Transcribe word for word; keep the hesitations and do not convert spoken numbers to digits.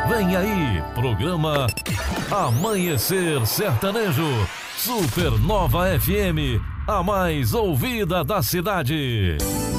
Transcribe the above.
Vem aí, programa Amanhecer Sertanejo, Supernova F M, a mais ouvida da cidade.